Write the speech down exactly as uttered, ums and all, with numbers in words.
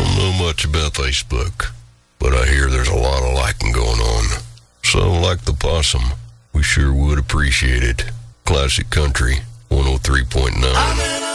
Don't know much about Facebook, but I hear there's a lot of liking going on. So, like the possum, we sure would appreciate it. Classic Country one oh three point nine.